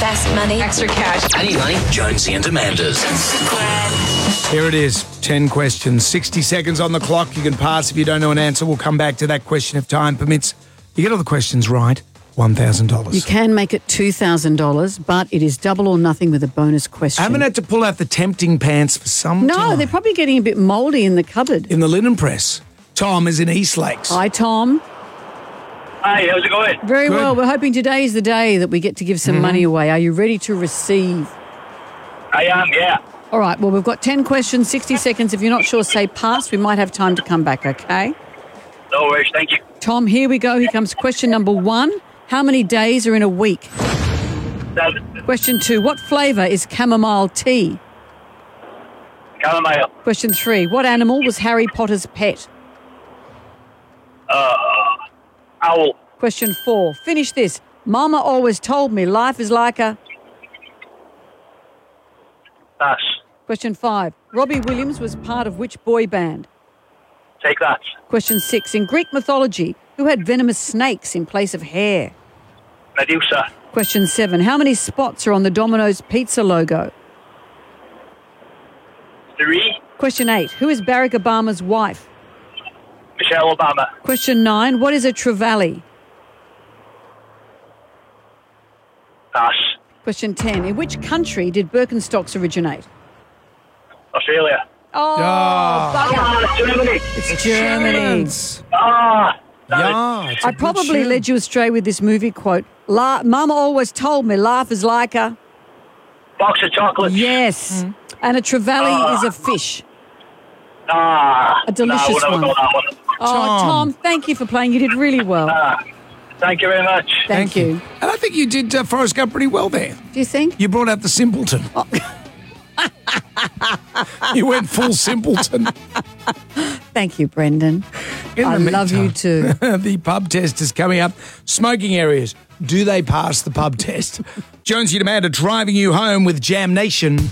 Fast money. Extra cash. Any money? Jonesy and Amanda's. Here it is, 10 questions, 60 seconds on the clock. You can pass if you don't know an answer. We'll come back to that question if time permits. You get all the questions right, $1,000. You can make it $2,000, but it is double or nothing with a bonus question. I haven't had to pull out the tempting pants for some time. No, they're probably getting a bit mouldy in the cupboard. In the linen press. Tom is in East Lakes. Hi, Tom. Hi, how's it going? Very Good. well. We're hoping today is the day that we get to give some money away. Are you ready to receive? I am, yeah. All right, well, we've got 10 questions, 60 seconds. If you're not sure, say pass. We might have time to come back, okay? No worries, thank you. Tom, here we go. Here comes question number 1. How many days are in a week? 7. Question 2. What flavour is chamomile tea? Chamomile. Question 3. What animal was Harry Potter's pet? Owl. Question 4. Finish this. Mama always told me life is like a... Pass. Question 5. Robbie Williams was part of which boy band? Take that. Question 6. In Greek mythology, who had venomous snakes in place of hair? Medusa. Question 7. How many spots are on the Domino's pizza logo? 3. Question 8. Who is Barack Obama's wife? Michelle Obama. Question 9. What is a trevally? Pass. Question 10. In which country did Birkenstocks originate? Australia. Oh, bugger. Germany. It's Germany. Yeah, it's a I good probably shout. led you astray with this movie quote. Mama always told me life is like a... Box of chocolates. Yes. And a trevally is a fish. A delicious we'll never one. go that one. Oh, Tom, thank you for playing. You did really well. Thank you very much. Thank you. And I think you did Forrest Gump pretty well there. Do you think? You brought out the simpleton. You went full simpleton. Thank you, Brendan. In I the love you meantime, too. The pub test is coming up. Smoking areas. Do they pass the pub test? Jonesy and Amanda driving you home with Jam Nation.